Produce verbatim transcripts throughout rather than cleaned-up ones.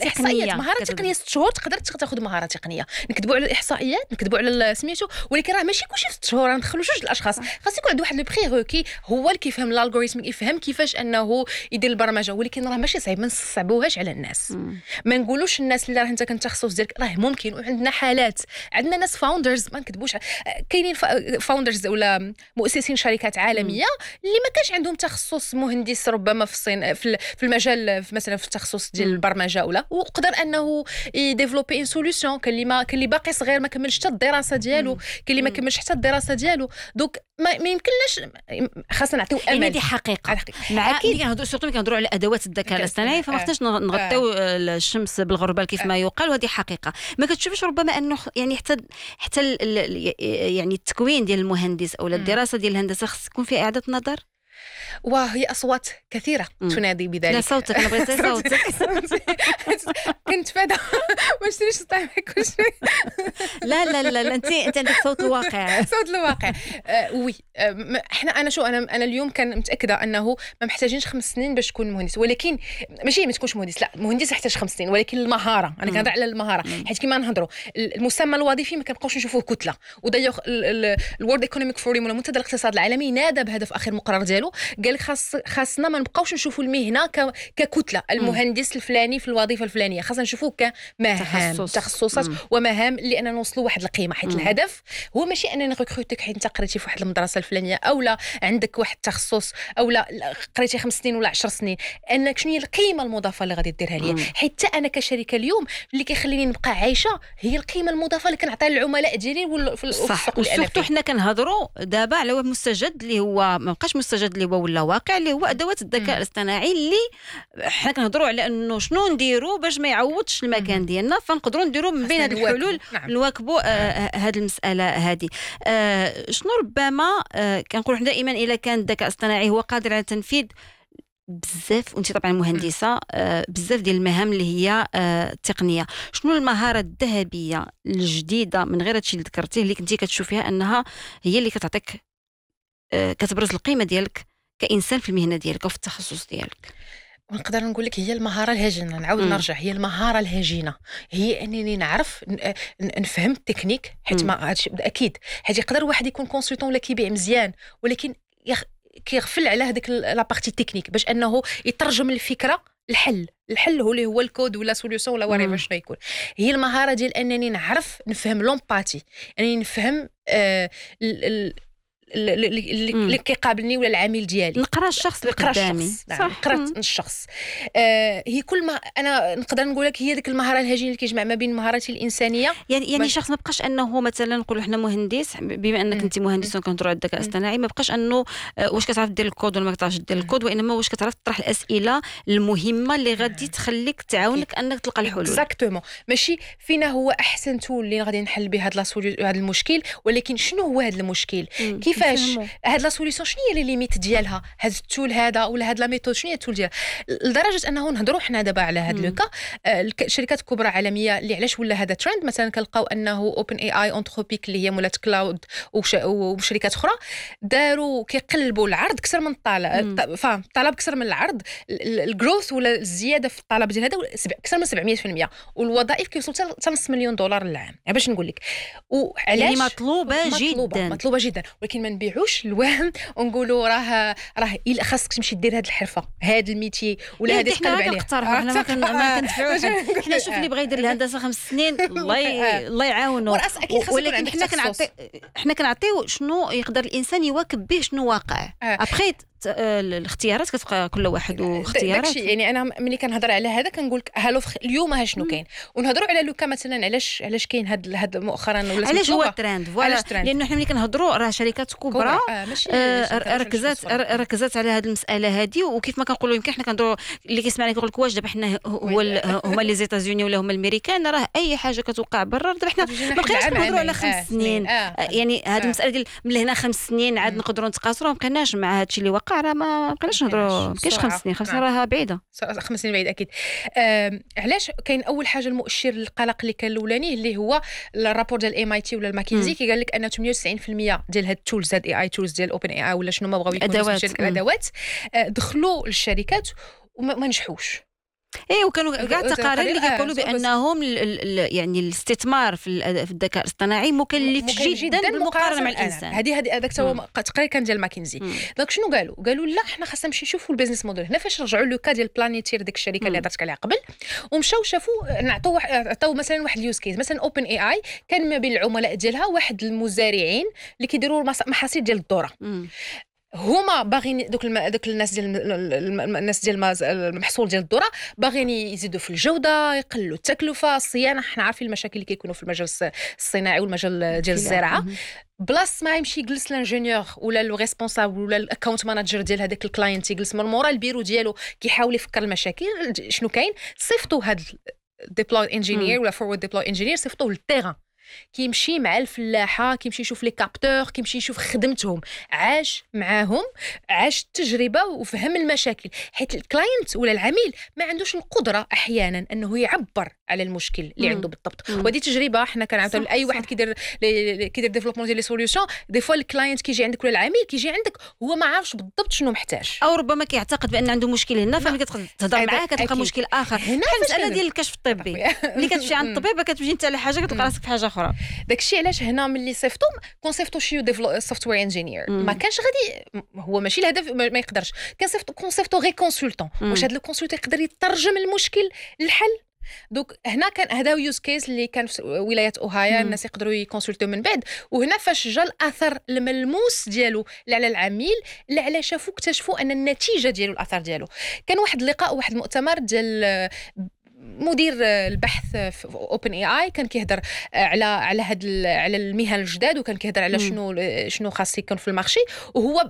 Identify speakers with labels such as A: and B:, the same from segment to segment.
A: احصائيات مهاره تقنيه ست شهور تقدر تاخذ مهاره تقنيه. نكذبوا على الاحصائيات نكذبوا على سميتو، ولكن راه ماشي كلشي في ست شهور ندخلوا جوج الاشخاص. خاص يكون عنده واحد لو بريغوكي هو اللي كيفهم الالغوريثم يفهم كيفاش انه يدير البرمجه، ولكن راه ماشي صعيب ما نصعبوهاش على الناس. مم. ما نقولوش الناس اللي راه انت كنت تخصص ديالك راه ممكن، وعندنا حالات عندنا ناس فاوندرز ما نكذبوش كاينين فاوندرز ولا مؤسسين شركات عالميه مم. اللي ما كانش عندهم تخصص مهندس ربما في الصين في المجال في مثلا في التخصص ديال البرمجه ولا، وقدر انه يديفلوبي ان سوليوشن. كان اللي ما كان اللي باقي صغير ما كملش حتى الدراسه ديالو، كاين اللي ما كملش حتى الدراسه ديالو. دوك ما, ما يمكنلاش، خاصنا نعطيو امل.
B: يعني دي حقيقه معاك. كنهضروا سورتو كنهضروا على ادوات الذكاء الاصطناعي فما خصناش نغطيو الشمس بالغربال كيف ما يقال، وهذه حقيقه. ما كتشوفش ربما انه يعني حتى حتى يعني التكوين ديال المهندس او الدراسه ديال الهندسه خص يكون فيها اعاده نظر؟
A: وهي أصوات كثيرة مم. تنادي بذلك.
B: لا صوتك، أنا بغيت صوتك.
A: كنت فادا ما اشتريش طعمك كل شيء.
B: لا لا لا لا أنت أنت عندك صوت الواقع.
A: صوت الواقع. آه وي آه إحنا أنا شو أنا أنا اليوم كان متأكدة أنه ما محتاجينش خمس سنين باش تكون مهندس، ولكن ماشي ما تكونش مهندس، لا مهندس يحتاج خمس سنين، ولكن المهارة أنا كنهضر على المهارة. حيت كيما نهضروا المسمى الوظيفي ما كنبقاوش نشوفوه كتلة، ودايوغ الورد ايكونوميك فوريم ولا منتدى الاقتصاد العالمي نادى بهدف آخر مقرر ديالو، قال لك خاص خاصنا ما نبقاوش نشوفوا المهنه ك... ككتله المهندس الفلاني في الوظيفه الفلانيه، خاصنا نشوفوه كمهام تخصص. تخصصات مم. ومهام لاننا نوصلوا واحد القيمه. حيت مم. الهدف هو ماشي انني نريكروتك حيت انت قريتي في واحد المدرسه الفلانيه او لا عندك واحد التخصص او لا قريتي خمس سنين ولا عشر سنين، انك شنو هي القيمه المضافه اللي غادي ديرها ليا. حيت انا كشركه اليوم اللي كيخليني نبقى عايشه هي القيمه المضافه اللي كنعطيها للعملاء ديالي في السوق.
B: وسورتو حنا كنهضروا دابا على مستجد اللي هو ما بقاش مستجد اللي هو ولا واقع، اللي هو ادوات الذكاء الاصطناعي اللي حنا كنهضروا على انه شنو نديروا باش ما يعوضش المكان ديالنا، فنقدروا نديروا من بين هذه الحلول نعم. نواكبوا هذه آه المساله هذه. آه شنو ربما آه كنقولوا حنا دائما الا كان الذكاء الاصطناعي هو قادر على تنفيذ بزاف، وانت طبعا مهندسه آه بزاف ديال المهام اللي هي آه تقنيه، شنو المهاره الذهبيه الجديده من غير هادشي اللي ذكرتيه اللي كنتي كتشوفيها انها هي اللي كتعطيك آه كتبرز القيمه ديالك كإنسان في المهنة ديالك أو في التخصص ديالك؟
A: ونقدر نقول لك هي المهارة الهجينة. نعاود م. نرجع، هي المهارة الهجينة هي أنني نعرف نفهم التكنيك. حيت ما هادشي أكيد حيت يقدر واحد يكون كونسلتون ولا كيبيع مزيان، ولكن يخ... كيغفل على هذيك لابارتي تكنيك باش أنه يترجم الفكرة الحل. الحل هو اللي هو الكود ولا سوليوشن ولا وريفر شنو يكون. هي المهارة ديال أنني نعرف نفهم لومباتي، أنني نفهم آه ال... ال... اللي كيقابلني ولا العميل ديالي،
B: نقرا الشخص اللي قدامي.
A: نعم نقرا الشخص. آه هي كل ما انا نقدر نقول لك هي ديك المهاره الهجينه اللي كيجمع ما بين مهاراتي الانسانيه.
B: يعني يعني شخص ما بقاش انه مثلا نقولوا حنا مهندس، بما انك انت مهندس وكنهضروا على الذكاء الاصطناعي، ما بقاش انه واش كتعرف دير الكود ولا ما كتعرفش دير الكود، وانما واش كتعرف تطرح الاسئله المهمه اللي غادي تخليك تعاونك انك تلقى الحلول.
A: اكزاكتومون. ماشي فينا هو احسن تول اللي غادي نحل به هذا هذا المشكل، ولكن شنو هو هذا المشكل، كيفاش هاد لا سوليوشن، شنو هي لي ليميت ديالها، هاد التول هذا ولا هاد لا ميثود شنو هي التول ديالها، لدرجه انه نهضروا حنا دابا على هاد لوكا. الشركات الكبرى عالميه اللي علاش ولا هذا ترند، مثلا كنلقاو انه اوبن اي اي انتروبيك اللي هي مولات كلاود وشركات اخرى داروا كيقلبوا العرض اكثر من الطلب، فاهم الطلب اكثر من العرض، الجروث ولا الزياده في الطلب ديال هذا اكثر من سبعمية بالمية، والوظائف كيوصلوا حتى نص مليون دولار للعام. باش نقول لك وعلاش
B: يعني مطلوبه,
A: مطلوبة
B: جدا
A: مطلوبه جدا، ولكن ما نبيعوش الوهم ونقولوا راه راه الا خاصك تمشي دير هذه الحرفه هذا الميتي ولا هذه تقلب عليه.
B: حنا ما كن ما كندفعوش. حنا شوف اللي بغى يدير الهندسه خمس سنين الله الله يعاونه، ولكن حنا كنعطي حنا كنعطيو شنو يقدر الانسان يواكب به شنو واقع. ابخي الاختيارات كتبقى كل واحد واختيارات.
A: يعني انا ملي كنهضر على هذا كنقول لك هالوفر اليوم ها شنو كاين، ونهضروا على لوكا مثلا علاش علاش كاين هاد هاد مؤخرا ولا
B: علاش هو الترند فوالا، لانه حنا ملي كنهضروا راه شركات كبرى آه ركزات ركزات على هذه المساله هذه. وكيف ما كنقولوا يمكن حنا كنهضروا اللي كيسمعنا كيقول لك واش دابا حنا هو هما لي زيتازوني ولا هما الامريكان، راه اي حاجه كتوقع برا دابا حنا ما بقيناش نهضروا على خمس سنين. يعني هذه المساله ديال من هنا خمس سنين عاد نقدروا نتقاصروا، ما بقيناش مع هذا الشيء اللي وقع، راه ما بقيناش نهضروا كاينش خمس سنين خمس سنين راها بعيده،
A: خمس سنين بعيد اكيد. آه علاش كاين اول حاجه المؤشر القلق اللي كان الاولاني اللي هو الرابور ديال ام اي تي ولا الماكنزي كيقال لك ان ثمانية وتسعين بالمية ديال هاد التولز هاد اي اي تولز ديال اوبن اي اي ولا شنو ما بغاو يكونوا الادوات آه دخلوا للشركات وما نجحوش.
B: ايه وكانوا كاع التقارير
A: آه،
B: يقولوا
A: بس-
B: بانهم ال- ال- يعني الاستثمار في ال- في الذكاء الاصطناعي مكلف
A: مكلف
B: جدا بالمقارنه مع الانسان.
A: هذه هذه هذاك هو
B: مم.
A: تقرير كان ديال ماكنزي.
B: مم.
A: دونك شنو قالوا قالوا لا حنا خاصنا نمشي نشوفوا البيزنس موديل هنا فاش رجعوا لو كا ديال بلانيتير ديك الشركه اللي
B: مم.
A: هضرت عليها قبل ومشاو شافوا نعطوا واحد- عطاو مثلا واحد اليوز كيس مثلا اوبن اي اي كان ما بين العملاء ديالها واحد المزارعين اللي كيديروا المص- محاصيل ديال الذره
B: مم.
A: هما باغيين دوك الم... دوك الناس ديال الم- الم- الناس ديال المز- المحصول ديال الذره باغيين يزيدوا في الجوده يقللوا التكلفه الصيانه حنا عارفين المشاكل اللي كيكونوا في المجال الص- الصناعي والمجال ديال الزراعه
B: مم.
A: بلاص ما يمشي يجلس لانجينيور ولا لو ريسبونسابل ولا الاكونت مانجر ديال هذاك الكلاينت يجلس من مورا البيرو ديالو كيحاول يفكر المشاكل شنو كاين صيفطوا هاد ديبلوي انجينير ولا فورورد ديبلوي انجينير صيفطوه للتيران كيمشي مع الفلاحه كيمشي يشوف لي كابتور كيمشي يشوف خدمتهم عاش معاهم عاش التجربه وفهم المشاكل حيت الكلاينت ولا العميل ما عندوش القدره احيانا انه يعبر على المشكل اللي
B: مم.
A: عنده بالضبط
B: مم.
A: ودي تجربه حنا كنعطيو
B: صح،
A: لاي واحد
B: صح.
A: كيدير لي- كيدير ديفلوبمون ديال لي سوليوشن دي فوا الكلاينت كيجي عندك ولا العميل كيجي عندك هو ما عارفش بالضبط شنو محتاج
B: او ربما كيعتقد بان عنده مشكل هنا فملي كتهضر
A: هذا
B: معاه كتلقى
A: أكيد.
B: مشكل اخر
A: هنا
B: بحال
A: فاش
B: المساله
A: كندير-
B: ديال الكشف الطبي ملي كتمشي عند
A: مم.
B: الطبيب كتمشي انت لحاجه كتلقى راسك في حاجه اخرى.
A: داكشي علاش هنا ملي صيفطوا كونسيفتو شي ديفلوب سوفتوير انجينير
B: مم.
A: ما كانش غادي هو ماشي الهدف ما ما يقدرش كونسيفتو كونسيفتو غير كونسلتون
B: مم.
A: واش هذا الكونسلتون يقدر يترجم المشكل للحل دوك هنا كان هذا يوز كيس اللي كان في ولايه اوهايو
B: مم.
A: الناس يقدروا يكونسلتو من بعد وهنا فاش جا الاثر الملموس ديالو لا على العميل لا على شافوا اكتشفوا ان النتيجه ديالو الاثر ديالو كان واحد اللقاء واحد المؤتمر ديال مدير البحث في اوبن اي اي كان كيهضر على على هاد على المهن الجداد وكان كيهضر على
B: مم.
A: شنو شنو خاص يكون في المارشي وهو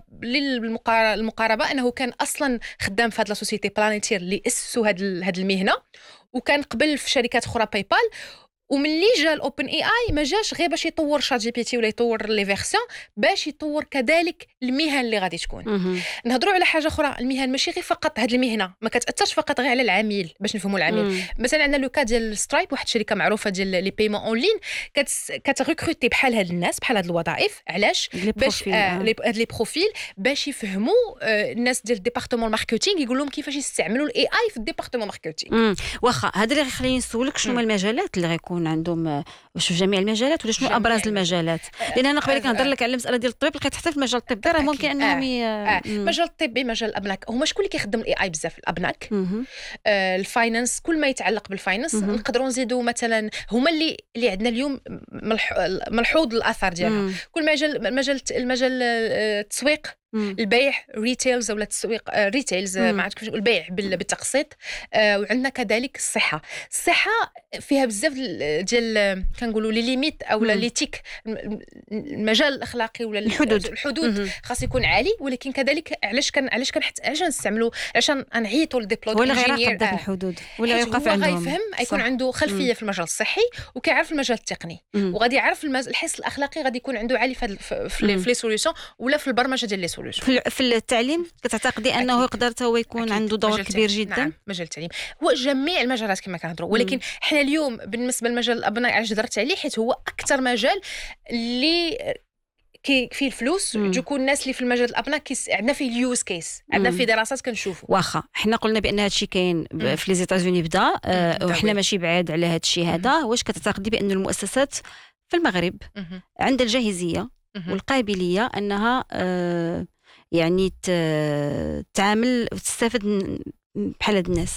A: للمقاربه انه كان اصلا خدام في هاد لا سوسيتي بلانيتير اللي اسسوا هاد ال- هاد المهنه وكان قبل في شركات اخرى باي بال وملي جا الاوبن اي اي ما جاش غير باش يطور شات جي بي تي ولا يطور لي فيرسيون باش يطور كذلك المهن اللي غادي تكون
B: مهم.
A: نهضروا على حاجه اخرى المهن ماشي غير فقط هذه المهنه ما كتاثرش فقط غير على العميل باش نفهموا العميل
B: مم.
A: مثلا عندنا لو كا ديال سترايب واحد الشركه معروفه ديال لي بايمون اون لين كتريكروتي بحال هاد الناس بحال هاد الوظائف علاش
B: لي
A: باش
B: بروفيل،
A: آه
B: آه.
A: لي هاد لي بروفيل باش يفهموا آه الناس ديال ديبارتمون ماركتينغ يقول لهم كيفاش يستعملوا الاي اي في الديبارتمون ماركتينغ
B: مم. واخا هذا اللي غيخليني نسولك شنو هما المجالات اللي غيكون عندهم آه، واش في جميع المجالات ولا شنو
A: جميع
B: ابرز
A: المجالات.
B: المجالات لان انا قبل كنهضر لك على المساله ديال الطب لقيت حتى في المجال الطبي راه ممكن
A: أكيد.
B: انهم
A: آه.
B: ي-
A: آه.
B: مم.
A: مجال الطبي مجال الابناك هما شكون اللي كيخدم الاي اي بزاف الابناك
B: مهم.
A: آه الفاينانس كل ما يتعلق بالفاينانس
B: مهم.
A: نقدروا نزيدوا مثلا هما اللي اللي عندنا اليوم ملح... ملحوظ الاثر ديالها
B: مم.
A: كل مجال المجال المجال آه، التسويق
B: مم.
A: البيع ريتيلز ولا التسويق آه، ريتيلز آه،
B: مم.
A: ما عرفت كيفاش نقول البيع بال- بالتقسيط آه، وعندنا كذلك الصحه الصحه فيها بزاف ديال ديال، آه، كنقولوا لي ليميت او
B: مم.
A: ليتيك المجال الاخلاقي ولا
B: الحدود.
A: الحدود
B: مهم.
A: خاص يكون عالي ولكن كذلك علاش كان علاش كنحت علاش نستعملوا عشان نعيطوا للديبلوي
B: ولا غير
A: انجينير
B: يراقب ذاك الحدود ولا
A: حيت
B: يوقف
A: هو
B: عندهم
A: غيفهم يكون
B: صح.
A: عنده خلفيه
B: مم.
A: في المجال الصحي وكيعرف المجال التقني
B: مم.
A: وغادي يعرف المز... الحس الاخلاقي غادي يكون عنده عالي في هاد- في في لي-
B: مم.
A: في لي سوليوشن ولا في البرمجه ديال لي سوليوشن
B: في ال- في التعليم كتعتقدي انه
A: أكيد.
B: يقدر هو يكون
A: أكيد.
B: عنده دور
A: مجال
B: كبير
A: التعليم.
B: جدا
A: نعم مجال التعليم هو جميع المجالات كما كنهضروا ولكن حنا اليوم بالنسبه لمجال الابناء علاش هضرت عليه حيت هو اكثر مجال اللي كي فيه الفلوس
B: مم.
A: دوكو الناس اللي في المجال الابناء كيس عندنا فيه اليوز كيس عندنا
B: مم.
A: فيه دراسات كنشوفوا
B: واخا حنا قلنا بان هذا الشيء كاين ب-
A: مم.
B: في لي زيتازوني بدا آه،
A: بدا،
B: وحنا
A: وي.
B: ماشي بعاد على هذا الشيء هذا واش كتعتقدي بان المؤسسات في المغرب
A: مهم.
B: عندها الجاهزيه
A: مهم.
B: والقابليه انها آه، يعني ت- تعامل وتستافد من- بحال هاد الناس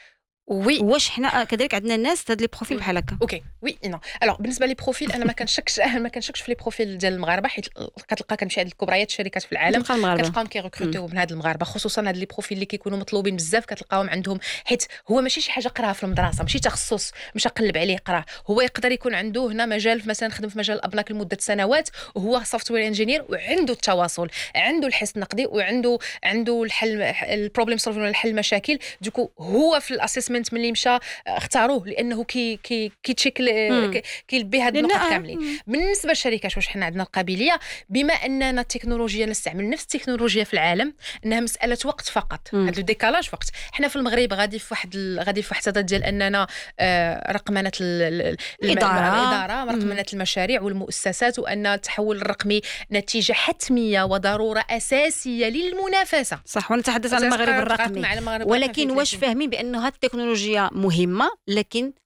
A: وي
B: واش حنا كذلك عندنا ناس هاد لي بروفيل بحال هكا
A: اوكي وي نو الوغ بالنسبه لي بروفيل انا ما كنشكش ما كنشكش في لي بروفيل ديال المغاربه حيت كتلقى كنمشي عند الكبريات الشركات في العالم
B: كتلقى المغاربه
A: كتلقاهم كيغوكروتيو من هاد المغاربه خصوصا هاد لي بروفيل اللي كيكونوا مطلوبين بزاف كتلقاهم عندهم حيت هو ماشي شي حاجه قراها في المدرسه ماشي تخصص مش قلب عليه قراه هو يقدر يكون عنده هنا مجال مثلا خدم في مجال الابناك لمده سنوات وهو سوفتوير انجينير وعنده التواصل عنده الحس النقدي وعنده عنده الحل البروبليم سولفين ولا الحل المشاكل دوكو هو في الاسسمنت ملي مشى اختاروه لانه كي كي كيتشيك
B: مم.
A: كي- كيلبي هاد
B: لأن-
A: النقط كاملين
B: مم.
A: بالنسبه للشركات واش حنا عندنا القابليه بما اننا التكنولوجيا نستعمل نفس التكنولوجيا في العالم انها مساله وقت فقط
B: مم.
A: هذا الديكالاج وقت حنا في المغرب غادي في واحد ال- غادي في واحد السداد ديال اننا آه، رقمنه ال- ال- ال-
B: الإدارة.
A: الاداره رقمنه المشاريع والمؤسسات وان التحول الرقمي نتيجه حتميه وضروره اساسيه للمنافسه
B: صح ونتحدث عن المغرب
A: مع
B: الرقمي
A: المغرب
B: ولكن
A: الرقمي
B: واش
A: في
B: فاهمين بانه هاد التكنولوجيا التكنولوجيا مهمه، لكن